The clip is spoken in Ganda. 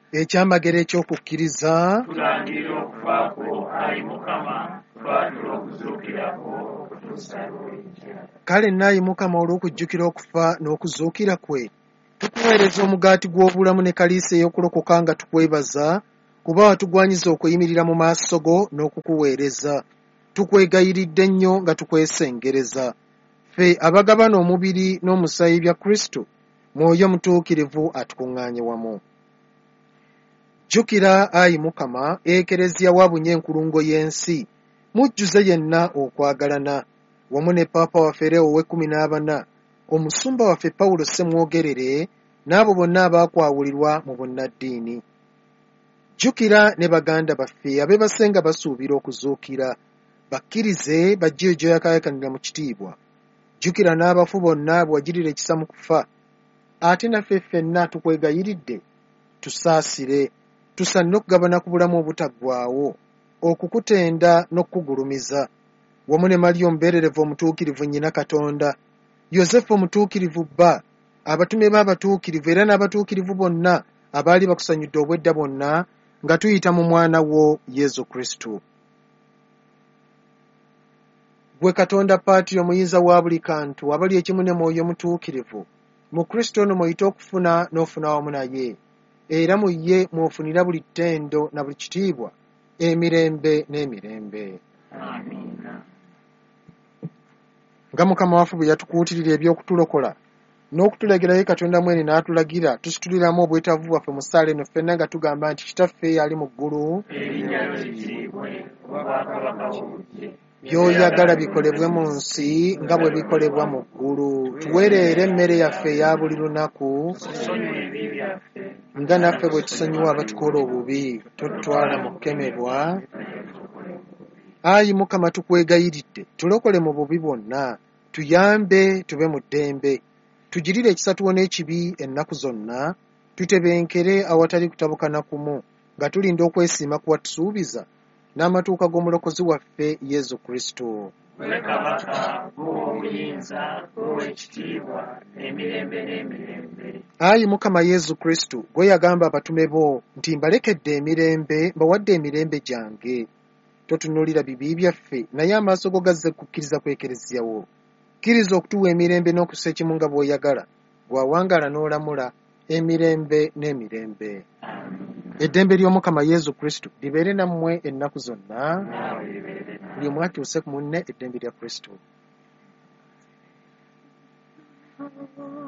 ekyamagero ekyokukkiriza tulangirira okufa kwo ayi Mukama twatula okuzuukira kwo okutuusa lw'ojja. kale naayi Mukama olw'okujjukira okufa n'okuzuukira kwe tukuweereza omugaati gw'obulamu ne kaliisa ey'okulokoka nga tukwebaza kuba watugwanyiza okuyimirira mu maaso go n'okukuweereza. Tukwegayiridde nnyo nga tukwesengereza ffe abagabana omubiri n'omusaayi bya Kristo, Mwoyo Mutuukirivu atukuŋŋaanye wamu. Jjukira ayi Mukama ekereziya wabunye enkulungo y'ensi, mujjuze yenna okwagalana wamu ne Paapa waffe Leo ow'E14, omusumba waffe Pawulo Ssemwogerere n'abo bonna abaakwawulirwa mu bunnaddiini. Jjukira ne baganda baffe abeebase nga basuubira okuzuukira, bakkirize bajje gy'oyakayakanira mu kitiibwa. Jjukira n'abafu bonna bwe wagirira ekisa mu kufa. Ate naffe ffenna tukwegayiridde tusaasire, tusanne okugabana ku bulamu obutaggwaawo, okukutenda n'okukugulumiza, wamu ne Maliya omubeererevu omutuukirivu nnyina Katonda, Yozefu omutuukirivu bba, abatume b'abatuukirivu era n'abatuukirivu bonna abaali bakusanyudde obwedda bonna, nga tuyita mu mwana wo Yesu Kristo. Gwe Katonda Paatiri omuyinza wa buli kantu, abali ekimu ne Mwoyo Mutuukirivu, mu Kristo ono mweyita okufuna n'ofuna wamu naye, era mu ye mwofunira buli ttendo na buli kitiibwa emirembe n'emirembe. Amiina. Nga Mukama waffe bwe yatukuutirira eby'okutulokola n'okutulegerayo Katonda mwene n'atulagira tusituliramu obwetaavu bwaffe mu ssaala eno ffenna nga tugamba nti Kitaffe ali mu ggulu, erinnya lyo litiibwe, obwakabaka bwo bujje, by'oyagala bikolebwe mu nsi nga bwe bikolebwa mu ggulu. Tuweereere emmere yaffe eya buli lunaku, tusonyiwe ebibi byaffe nga naffe bwe tusonyiwa abatukola obubi, totutwala mu kukemebwa. Ayi Mukama tukwegayiridde tulokole mu bubi bwonna, tuyambe tube mu ddembe, tugirire ekisa tuwone ekibi ennaku zonna, tutebenkere awatali kutabukana kumu, nga tulinda okwesiima ku watusuubiza n'amatuuka g'omulokozi waffe Yesu Kristo. gwe kabaka g'ow'obuyinza g'ow'ekitiibwa emirembe n'emirembe. Ayi Mukama Yesu Kristo, gwe yagamba abatume bo nti mbalekedde emirembe, mbawadde emirembe gyange. Totunuulira bibi byaffe, naye amaaso go gazze kukkiriza kwekereziya wo. Kkiriza okutuwa emirembe n'okussa ekimu nga bw'oyagala, bw'awangaala n'olamula emirembe n'emirembe. Eddembe ly'Omukama Yesu Kristo libeere nammwe ennaku zonna. Buli omu akyuse ku munne eddembe lya Kristo.